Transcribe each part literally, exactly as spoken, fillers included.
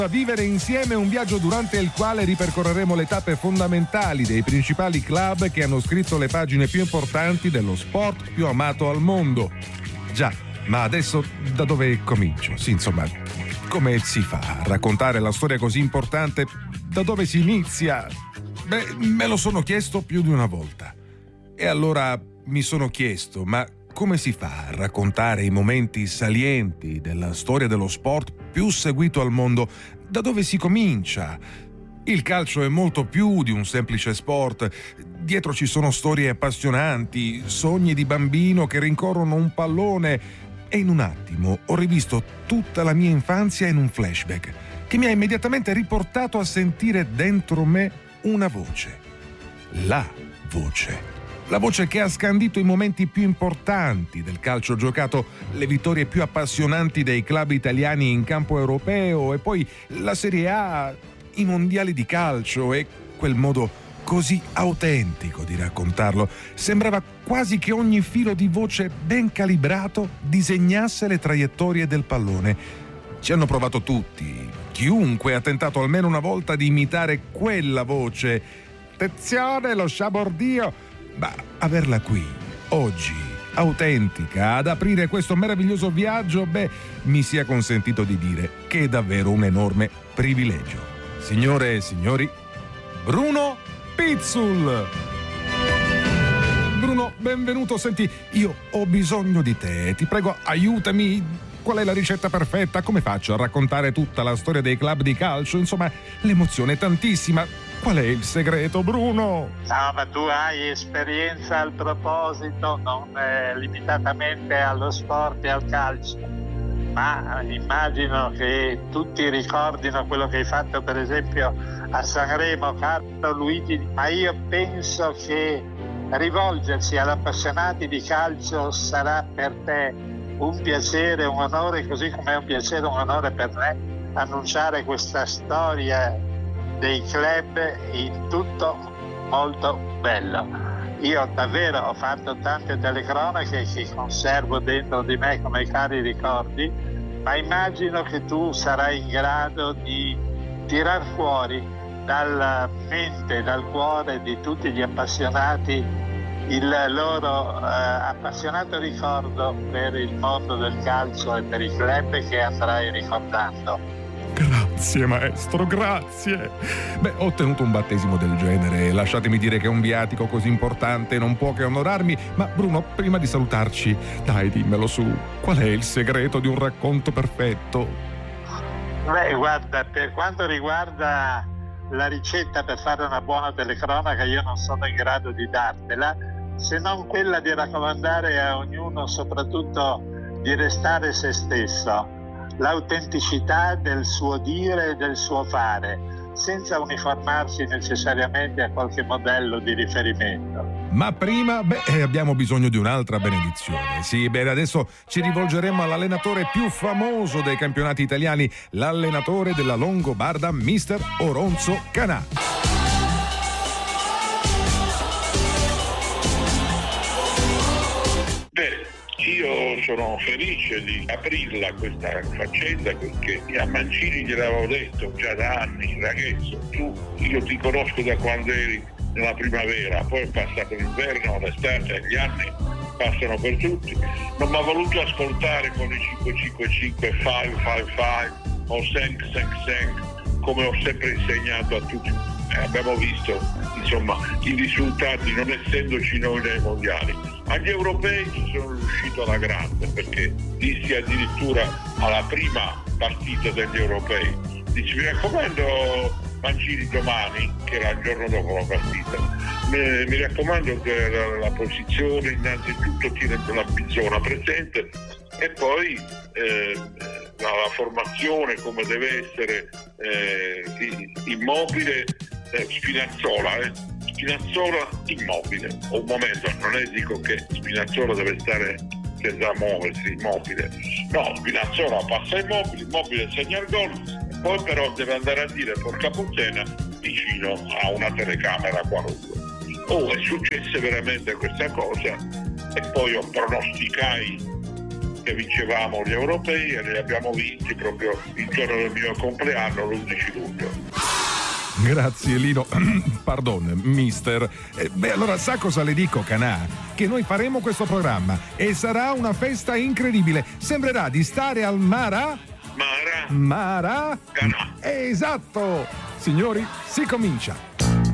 A vivere insieme un viaggio durante il quale ripercorreremo le tappe fondamentali dei principali club che hanno scritto le pagine più importanti dello sport più amato al mondo. Già, ma adesso da dove comincio? Sì, insomma, come si fa a raccontare la storia così importante? Da dove si inizia? Beh, me lo sono chiesto più di una volta. E allora mi sono chiesto, ma come si fa a raccontare i momenti salienti della storia dello sport più seguito al mondo? Da dove si comincia? Il calcio è molto più di un semplice sport. Dietro ci sono storie appassionanti, sogni di bambino che rincorrono un pallone. E in un attimo ho rivisto tutta la mia infanzia in un flashback che mi ha immediatamente riportato a sentire dentro me una voce. La voce. La voce che ha scandito i momenti più importanti del calcio giocato, le vittorie più appassionanti dei club italiani in campo europeo e poi la Serie A, i mondiali di calcio e quel modo così autentico di raccontarlo. Sembrava quasi che ogni filo di voce ben calibrato disegnasse le traiettorie del pallone. Ci hanno provato tutti. Chiunque ha tentato almeno una volta di imitare quella voce. Attenzione, lo sciabordio! Ma averla qui, oggi, autentica, ad aprire questo meraviglioso viaggio, beh, mi sia consentito di dire che è davvero un enorme privilegio. Signore e signori, Bruno Pizzul! Bruno, benvenuto. Senti, io ho bisogno di te. Ti prego, aiutami. Qual è la ricetta perfetta? Come faccio a raccontare tutta la storia dei club di calcio? Insomma, l'emozione è tantissima. Qual è il segreto, Bruno? No, ma tu hai esperienza al proposito, non eh, limitatamente allo sport e al calcio, ma immagino che tutti ricordino quello che hai fatto per esempio a Sanremo, caro Luigi, ma io penso che rivolgersi ad appassionati di calcio sarà per te un piacere, un onore, così come è un piacere, un onore per me annunciare questa storia dei club in tutto molto bello. Io davvero ho fatto tante telecronache che conservo dentro di me come cari ricordi, ma immagino che tu sarai in grado di tirar fuori dalla mente, dal cuore di tutti gli appassionati il loro eh, appassionato ricordo per il mondo del calcio e per i club che andrai ricordando. Grazie maestro, grazie. Beh, ho ottenuto un battesimo del genere. Lasciatemi dire che un viatico così importante non può che onorarmi. Ma Bruno, prima di salutarci, dai, dimmelo su. Qual è il segreto di un racconto perfetto? Beh, guarda, per quanto riguarda la ricetta per fare una buona telecronaca, io non sono in grado di dartela, se non quella di raccomandare a ognuno soprattutto di restare se stesso, l'autenticità del suo dire e del suo fare, senza uniformarsi necessariamente a qualche modello di riferimento. Ma prima, beh, abbiamo bisogno di un'altra benedizione. Sì, bene, adesso ci rivolgeremo all'allenatore più famoso dei campionati italiani, l'allenatore della Longobarda, mister Oronzo Canà. Io sono felice di aprirla questa faccenda perché a Mancini gliel'avevo detto già da anni, ragazzo, tu, io ti conosco da quando eri nella primavera, poi è passato l'inverno, l'estate, gli anni passano per tutti, non mi ha voluto ascoltare con i cinque cinque cinque, cinque cinque cinque o cinque cinque cinque come ho sempre insegnato a tutti. Eh, abbiamo visto insomma i risultati non essendoci noi nei mondiali. Agli europei ci sono riuscito alla grande perché dissi addirittura alla prima partita degli europei, dici mi raccomando Mancini domani, che era il giorno dopo la partita, mi, mi raccomando che la, la posizione innanzitutto tiene la zona presente e poi eh, la, la formazione come deve essere eh, immobile, eh, Spinazzola eh. Spinazzola immobile, un momento, non è dico che Spinazzola deve stare senza muoversi, immobile, no, Spinazzola passa immobile, immobile segna il gol, poi però deve andare a dire porca puttana vicino a una telecamera qualunque. Oh, è successa veramente questa cosa e poi io pronosticai che vincevamo gli europei e li abbiamo vinti proprio il giorno del mio compleanno, l'undici luglio. Grazie Lino, pardon, mister. Eh, beh, allora sa cosa le dico, Canà? Che noi faremo questo programma e sarà una festa incredibile. Sembrerà di stare al Mara... Mara... Mara... Canà. Esatto! Signori, si comincia.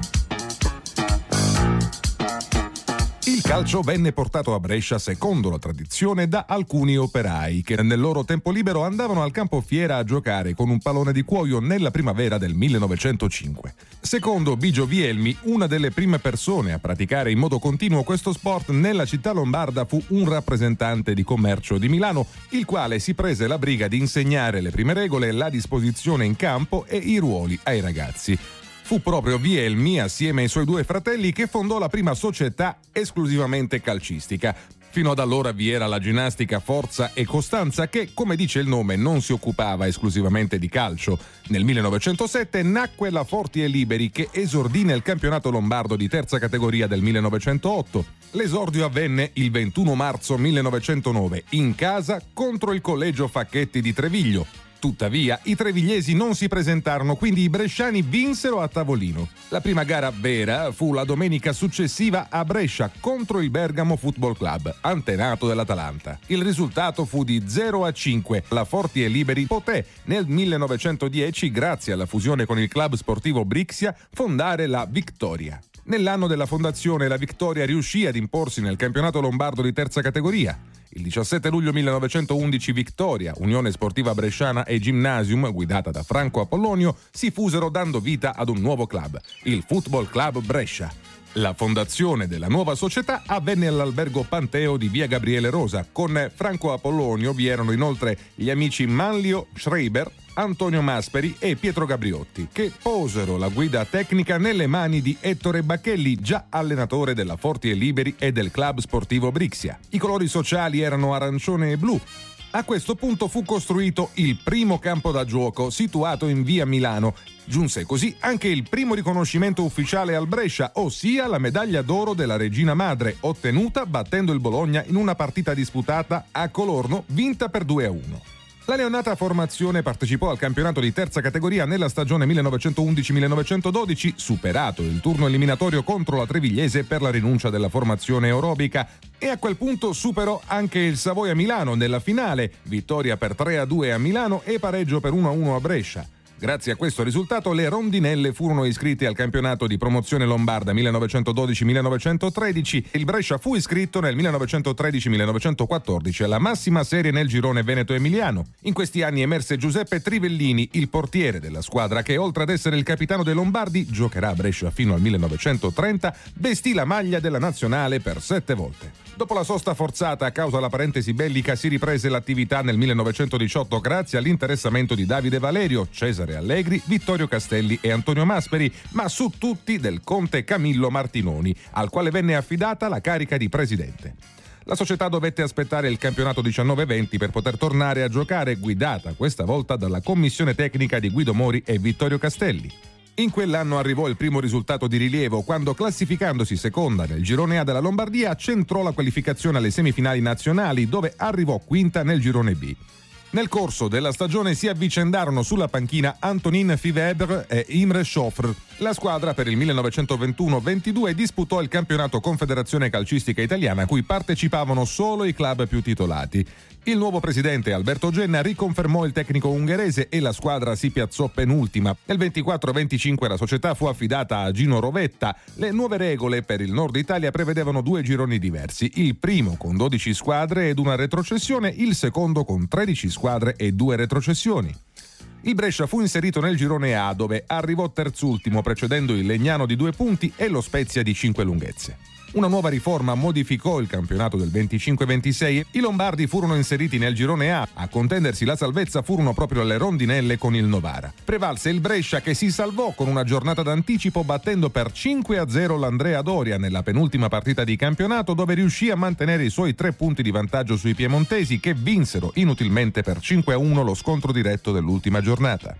Il calcio venne portato a Brescia secondo la tradizione da alcuni operai che nel loro tempo libero andavano al campo fiera a giocare con un pallone di cuoio nella primavera del millenovecentocinque. Secondo Bigio Vielmi, una delle prime persone a praticare in modo continuo questo sport nella città lombarda fu un rappresentante di commercio di Milano, il quale si prese la briga di insegnare le prime regole, la disposizione in campo e i ruoli ai ragazzi. Fu proprio Vielmi, assieme ai suoi due fratelli, che fondò la prima società esclusivamente calcistica. Fino ad allora vi era la ginnastica Forza e Costanza che, come dice il nome, non si occupava esclusivamente di calcio. Nel millenovecentosette nacque la Forti e Liberi che esordì nel campionato lombardo di terza categoria del millenovecentootto. L'esordio avvenne il ventuno marzo millenovecentonove in casa contro il Collegio Facchetti di Treviglio. Tuttavia, i trevigliesi non si presentarono, quindi i bresciani vinsero a tavolino. La prima gara vera fu la domenica successiva a Brescia contro il Bergamo Football Club, antenato dell'Atalanta. Il risultato fu di zero a cinque. La Forti e Liberi poté nel millenovecentodieci, grazie alla fusione con il club sportivo Brixia, fondare la Victoria. Nell'anno della fondazione la Victoria riuscì ad imporsi nel campionato lombardo di terza categoria. Il diciassette luglio millenovecentoundici Victoria, Unione Sportiva Bresciana e Gymnasium, guidata da Franco Apollonio, si fusero dando vita ad un nuovo club, il Football Club Brescia. La fondazione della nuova società avvenne all'albergo Panteo di via Gabriele Rosa. Con Franco Apollonio vi erano inoltre gli amici Manlio Schreiber, Antonio Masperi e Pietro Gabriotti, che posero la guida tecnica nelle mani di Ettore Bacchelli, già allenatore della Forti e Liberi e del club sportivo Brixia. I colori sociali erano arancione e blu. A questo punto fu costruito il primo campo da gioco situato in via Milano. Giunse così anche il primo riconoscimento ufficiale al Brescia, ossia la medaglia d'oro della Regina Madre, ottenuta battendo il Bologna in una partita disputata a Colorno, vinta per due a uno. La neonata formazione partecipò al campionato di terza categoria nella stagione millenovecentoundici millenovecentododici, superato il turno eliminatorio contro la Trevigliese per la rinuncia della formazione aerobica, e a quel punto superò anche il Savoia Milano nella finale, vittoria per tre a due a Milano e pareggio per uno a uno a Brescia. Grazie a questo risultato le rondinelle furono iscritte al campionato di promozione lombarda millenovecentododici millenovecentotredici. Il Brescia fu iscritto nel millenovecentotredici millenovecentoquattordici alla massima serie nel girone veneto-emiliano. In questi anni emerse Giuseppe Trivellini, il portiere della squadra che, oltre ad essere il capitano dei Lombardi, giocherà a Brescia fino al millenovecentotrenta, vestì la maglia della nazionale per sette volte. Dopo la sosta forzata a causa della parentesi bellica si riprese l'attività nel millenovecentodiciotto grazie all'interessamento di Davide Valerio, Cesare Allegri, Vittorio Castelli e Antonio Masperi, ma su tutti del conte Camillo Martinoni, al quale venne affidata la carica di presidente. La società dovette aspettare il campionato diciannove venti per poter tornare a giocare, guidata questa volta dalla commissione tecnica di Guido Mori e Vittorio Castelli. In quell'anno arrivò il primo risultato di rilievo quando, classificandosi seconda nel girone A della Lombardia, centrò la qualificazione alle semifinali nazionali, dove arrivò quinta nel girone B. Nel corso della stagione si avvicendarono sulla panchina Antonin Fivebre e Imre Schoffer. La squadra per il millenovecentoventuno ventidue disputò il campionato Confederazione Calcistica Italiana, a cui partecipavano solo i club più titolati. Il nuovo presidente Alberto Genna riconfermò il tecnico ungherese e la squadra si piazzò penultima. Nel ventiquattro venticinque la società fu affidata a Gino Rovetta. Le nuove regole per il Nord Italia prevedevano due gironi diversi, il primo con dodici squadre ed una retrocessione, il secondo con tredici squadre e due retrocessioni. Il Brescia fu inserito nel girone A, dove arrivò terzultimo, precedendo il Legnano di due punti e lo Spezia di cinque lunghezze. Una nuova riforma modificò il campionato del venticinque ventisei. I lombardi furono inseriti nel girone A. A contendersi la salvezza furono proprio le rondinelle con il Novara. Prevalse il Brescia, che si salvò con una giornata d'anticipo battendo per cinque a zero l'Andrea Doria nella penultima partita di campionato, dove riuscì a mantenere i suoi tre punti di vantaggio sui piemontesi, che vinsero inutilmente per cinque a uno lo scontro diretto dell'ultima giornata.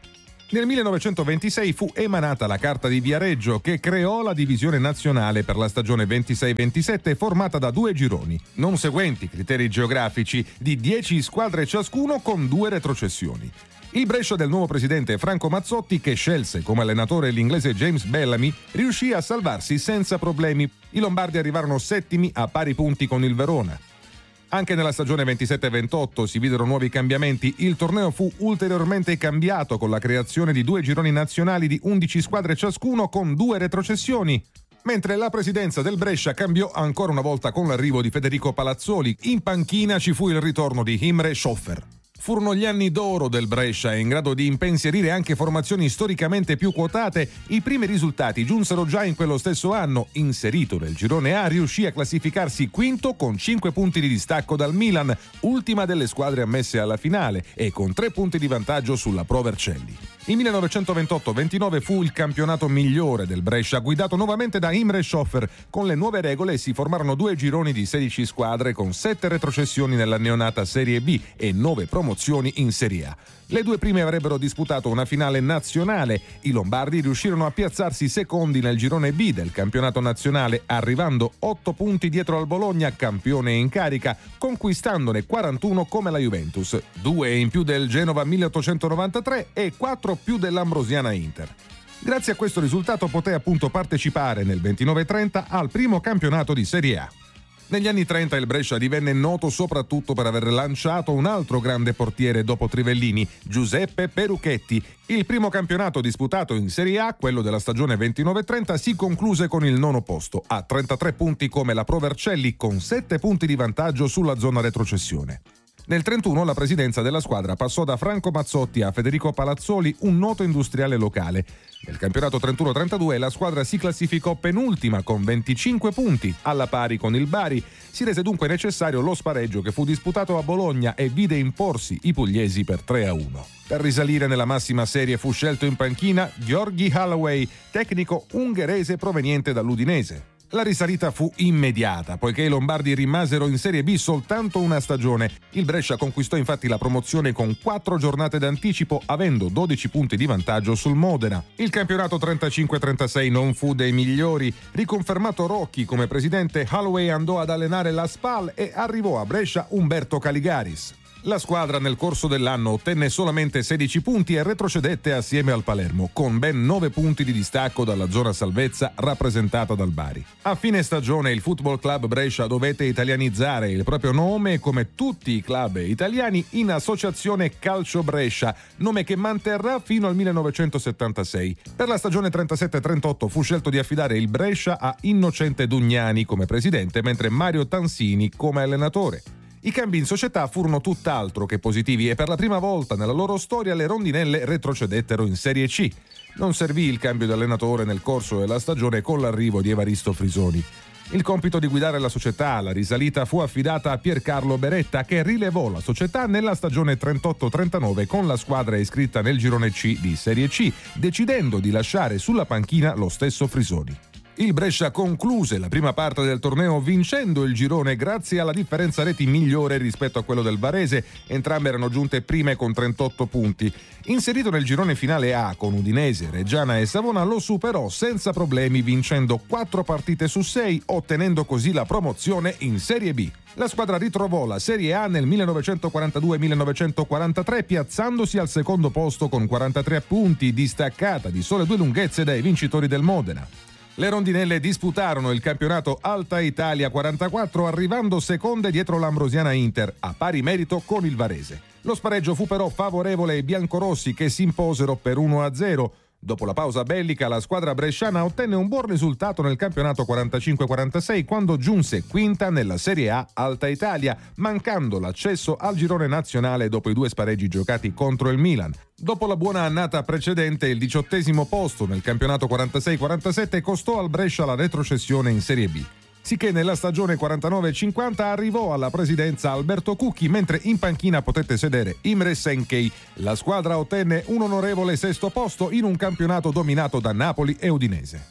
Nel millenovecentoventisei fu emanata la Carta di Viareggio che creò la divisione nazionale per la stagione ventisei ventisette formata da due gironi, non seguenti criteri geografici, di dieci squadre ciascuno con due retrocessioni. Il Brescia del nuovo presidente Franco Mazzotti, che scelse come allenatore l'inglese James Bellamy, riuscì a salvarsi senza problemi. I lombardi arrivarono settimi a pari punti con il Verona. Anche nella stagione ventisette ventotto si videro nuovi cambiamenti. Il torneo fu ulteriormente cambiato con la creazione di due gironi nazionali di undici squadre ciascuno con due retrocessioni. Mentre la presidenza del Brescia cambiò ancora una volta con l'arrivo di Federico Palazzoli. In panchina ci fu il ritorno di Imre Schoffer. Furono gli anni d'oro del Brescia, in grado di impensierire anche formazioni storicamente più quotate. I primi risultati giunsero già in quello stesso anno. Inserito nel girone A, riuscì a classificarsi quinto con cinque punti di distacco dal Milan, ultima delle squadre ammesse alla finale, e con tre punti di vantaggio sulla Pro Vercelli. Il millenovecentoventotto ventinove fu il campionato migliore del Brescia, guidato nuovamente da Imre Schoffer. Con le nuove regole si formarono due gironi di sedici squadre con sette retrocessioni nella neonata Serie B e nove promozioni in Serie A. Le due prime avrebbero disputato una finale nazionale. I lombardi riuscirono a piazzarsi secondi nel girone B del campionato nazionale, arrivando otto punti dietro al Bologna, campione in carica, conquistandone quarantuno come la Juventus, due in più del Genova milleottocentonovantatré e quattro più dell'Ambrosiana Inter. Grazie a questo risultato poté appunto partecipare nel ventinove trenta al primo campionato di Serie A. Negli anni trenta il Brescia divenne noto soprattutto per aver lanciato un altro grande portiere dopo Trivellini, Giuseppe Peruchetti. Il primo campionato disputato in Serie A, quello della stagione ventinove trenta, si concluse con il nono posto, a trentatré punti come la Pro Vercelli, con sette punti di vantaggio sulla zona retrocessione. Nel trentuno la presidenza della squadra passò da Franco Mazzotti a Federico Palazzoli, un noto industriale locale. Nel campionato trentuno trentadue la squadra si classificò penultima con venticinque punti, alla pari con il Bari. Si rese dunque necessario lo spareggio che fu disputato a Bologna e vide imporsi i pugliesi per tre a uno. Per risalire nella massima serie fu scelto in panchina Gheorghi Holloway, tecnico ungherese proveniente dall'Udinese. La risalita fu immediata, poiché i lombardi rimasero in Serie B soltanto una stagione. Il Brescia conquistò infatti la promozione con quattro giornate d'anticipo, avendo dodici punti di vantaggio sul Modena. Il campionato trentacinque trentasei non fu dei migliori. Riconfermato Rocchi come presidente, Holloway andò ad allenare la Spal e arrivò a Brescia Umberto Caligaris. La squadra nel corso dell'anno ottenne solamente sedici punti e retrocedette assieme al Palermo, con ben nove punti di distacco dalla zona salvezza rappresentata dal Bari. A fine stagione il Football Club Brescia dovette italianizzare il proprio nome, come tutti i club italiani, in Associazione Calcio Brescia, nome che manterrà fino al millenovecentosettantasei. Per la stagione trentasette trentotto fu scelto di affidare il Brescia a Innocente Dugnani come presidente, mentre Mario Tansini come allenatore. I cambi in società furono tutt'altro che positivi e per la prima volta nella loro storia le rondinelle retrocedettero in Serie C. Non servì il cambio di allenatore nel corso della stagione con l'arrivo di Evaristo Frisoni. Il compito di guidare la società alla risalita fu affidata a Piercarlo Beretta, che rilevò la società nella stagione trentotto trentanove con la squadra iscritta nel girone C di Serie C, decidendo di lasciare sulla panchina lo stesso Frisoni. Il Brescia concluse la prima parte del torneo vincendo il girone grazie alla differenza reti migliore rispetto a quello del Varese. Entrambe erano giunte prime con trentotto punti. Inserito nel girone finale A con Udinese, Reggiana e Savona, lo superò senza problemi vincendo quattro partite su sei, ottenendo così la promozione in Serie B. La squadra ritrovò la Serie A nel millenovecentoquarantadue millenovecentoquarantatré, piazzandosi al secondo posto con quarantatré punti, distaccata di sole due lunghezze dai vincitori del Modena. Le rondinelle disputarono il campionato Alta Italia quarantaquattro, arrivando seconde dietro l'Ambrosiana Inter, a pari merito con il Varese. Lo spareggio fu però favorevole ai biancorossi, che si imposero per uno a zero. Dopo la pausa bellica, la squadra bresciana ottenne un buon risultato nel campionato quarantacinque quarantasei quando giunse quinta nella Serie A Alta Italia, mancando l'accesso al girone nazionale dopo i due spareggi giocati contro il Milan. Dopo la buona annata precedente, il diciottesimo posto nel campionato quarantasei quarantasette costò al Brescia la retrocessione in Serie B. Sicché nella stagione quarantanove cinquanta arrivò alla presidenza Alberto Cucchi, mentre in panchina potette sedere Imre Senkei. La squadra ottenne un onorevole sesto posto in un campionato dominato da Napoli e Udinese.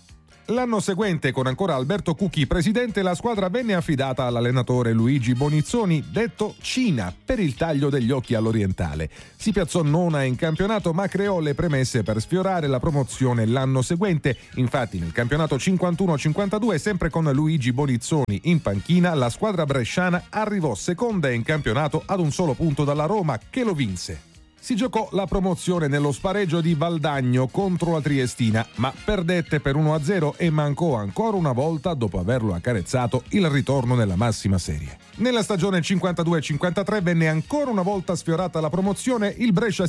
L'anno seguente, con ancora Alberto Cucchi presidente, la squadra venne affidata all'allenatore Luigi Bonizzoni, detto Cina, per il taglio degli occhi all'orientale. Si piazzò nona in campionato, ma creò le premesse per sfiorare la promozione l'anno seguente. Infatti nel campionato cinquantuno cinquantadue, sempre con Luigi Bonizzoni in panchina, la squadra bresciana arrivò seconda in campionato ad un solo punto dalla Roma, che lo vinse. Si giocò la promozione nello spareggio di Valdagno contro la Triestina, ma perdette per uno a zero e mancò ancora una volta, dopo averlo accarezzato, il ritorno nella massima serie. Nella stagione cinquantadue cinquantatré venne ancora una volta sfiorata la promozione, il Brescia